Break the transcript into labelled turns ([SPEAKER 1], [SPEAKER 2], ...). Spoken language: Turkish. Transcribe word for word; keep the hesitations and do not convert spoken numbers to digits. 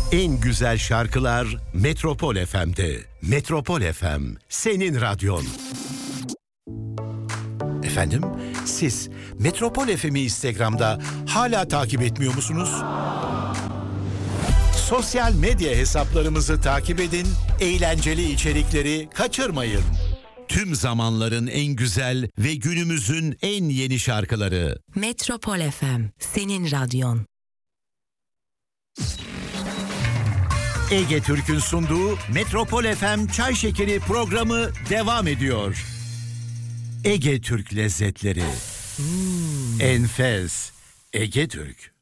[SPEAKER 1] En güzel şarkılar Metropol F M'de. Metropol F M, senin radyon. Efendim, siz Metropol F M'i Instagram'da hala takip etmiyor musunuz? Sosyal medya hesaplarımızı takip edin, eğlenceli içerikleri kaçırmayın. Tüm zamanların en güzel ve günümüzün en yeni şarkıları.
[SPEAKER 2] Metropol F M, senin radyon.
[SPEAKER 1] Ege Türk'ün sunduğu Metropol F M Çay Şekeri programı devam ediyor. Ege Türk lezzetleri. Hmm. Enfes. Ege Türk.